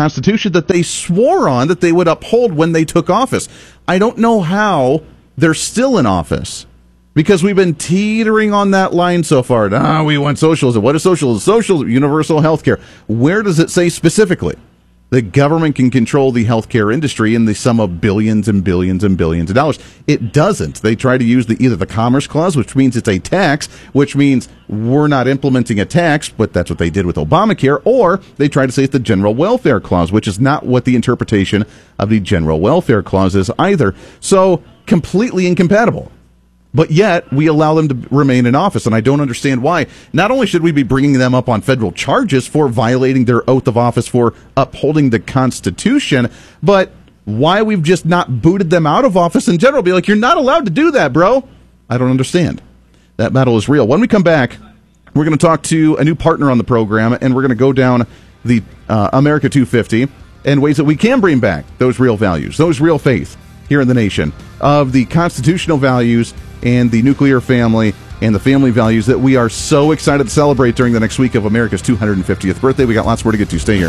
Constitution that they swore on that they would uphold when they took office. I don't know how they're still in office, because we've been teetering on that line so far. We want socialism. What is socialism? Socialism, universal health care. Where does it say specifically the government can control the healthcare industry in the sum of billions and billions and billions of dollars? It doesn't. They try to use either the Commerce Clause, which means it's a tax, which means we're not implementing a tax, but that's what they did with Obamacare, or they try to say it's the General Welfare Clause, which is not what the interpretation of the General Welfare Clause is either. So completely incompatible. But yet, we allow them to remain in office, and I don't understand why. Not only should we be bringing them up on federal charges for violating their oath of office for upholding the Constitution, but why we've just not booted them out of office in general. Be like, you're not allowed to do that, bro. I don't understand. That battle is real. When we come back, we're going to talk to a new partner on the program, and we're going to go down the America 250 and ways that we can bring back those real values, those real faith here in the nation of the constitutional values and the nuclear family and the family values that we are so excited to celebrate during the next week of America's 250th birthday. We got lots more to get to. Stay here.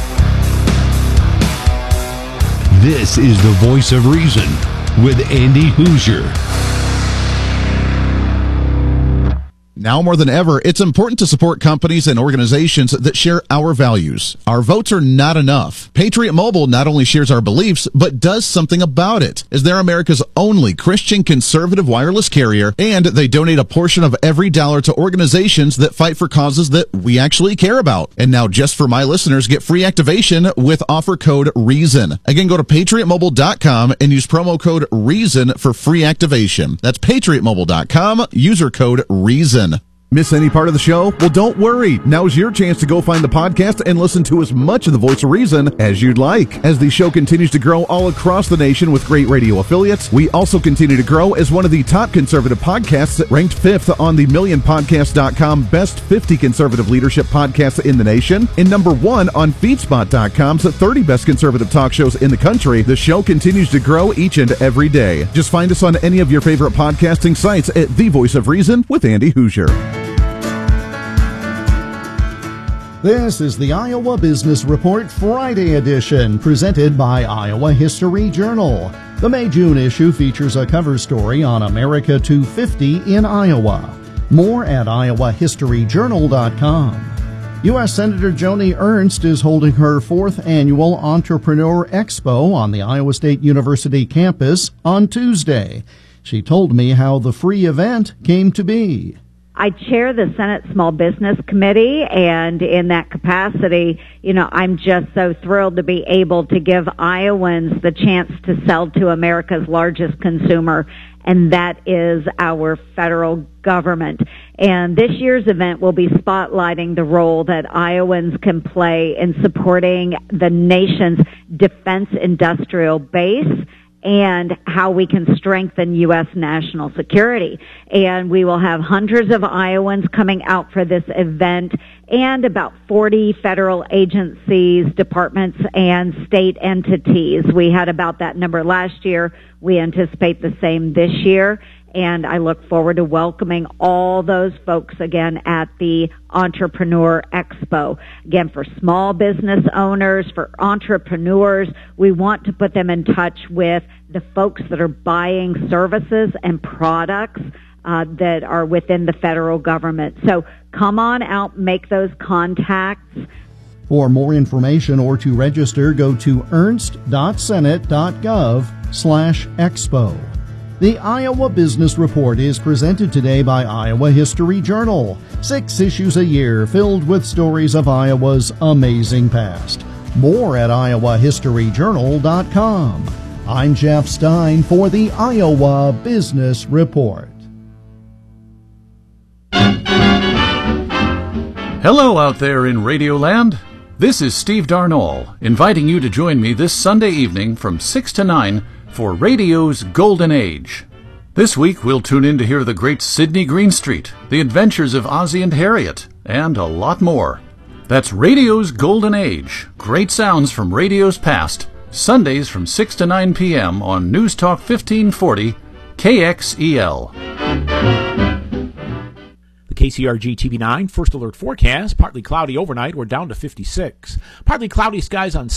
This is the Voice of Reason with Andy Hoosier. Now more than ever, it's important to support companies and organizations that share our values. Our votes are not enough. Patriot Mobile not only shares our beliefs, but does something about it, as they're America's only Christian conservative wireless carrier, and they donate a portion of every dollar to organizations that fight for causes that we actually care about. And now, just for my listeners, get free activation with offer code REASON. Again, go to patriotmobile.com and use promo code REASON for free activation. That's patriotmobile.com, user code REASON. Miss any part of the show? Well, don't worry. Now's your chance to go find the podcast and listen to as much of the Voice of Reason as you'd like. As the show continues to grow all across the nation with great radio affiliates, we also continue to grow as one of the top conservative podcasts, ranked 5th on the MillionPodcast.com Best 50 Conservative Leadership Podcasts in the nation, and number 1 on FeedSpot.com's 30 Best Conservative Talk Shows in the country. The show continues to grow each and every day. Just find us on any of your favorite podcasting sites at The Voice of Reason with Andy Hoosier. This is the Iowa Business Report Friday edition, presented by Iowa History Journal. The May-June issue features a cover story on America 250 in Iowa. More at iowahistoryjournal.com. U.S. Senator Joni Ernst is holding her 4th annual Entrepreneur Expo on the Iowa State University campus on Tuesday. She told me how the free event came to be. I chair the Senate Small Business Committee, and in that capacity, I'm just so thrilled to be able to give Iowans the chance to sell to America's largest consumer, and that is our federal government. And this year's event will be spotlighting the role that Iowans can play in supporting the nation's defense industrial base and how we can strengthen U.S. national security. And we will have hundreds of Iowans coming out for this event, and about 40 federal agencies, departments, and state entities. We had about that number last year. We anticipate the same this year. And I look forward to welcoming all those folks again at the Entrepreneur Expo. Again, for small business owners, for entrepreneurs, we want to put them in touch with the folks that are buying services and products that are within the federal government. So come on out, make those contacts. For more information or to register, go to ernst.senate.gov/expo. The Iowa Business Report is presented today by Iowa History Journal. 6 issues a year filled with stories of Iowa's amazing past. More at iowahistoryjournal.com. I'm Jeff Stein for the Iowa Business Report. Hello out there in Radioland. This is Steve Darnall, inviting you to join me this Sunday evening from 6 to 9 for Radio's Golden Age. This week we'll tune in to hear the great Sidney Greenstreet, the adventures of Ozzie and Harriet, and a lot more. That's Radio's Golden Age, great sounds from radio's past, Sundays from 6 to 9 p.m. on News Talk 1540, KXEL. The KCRG TV9 First Alert forecast, partly cloudy overnight. We're down to 56. Partly cloudy skies on